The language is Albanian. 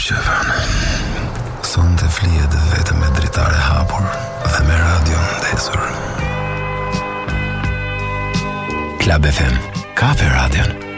Shqipën. Sonte flihet vetëm me dritare hapur dhe me radion ndesur. Club FM, Kafe Radion.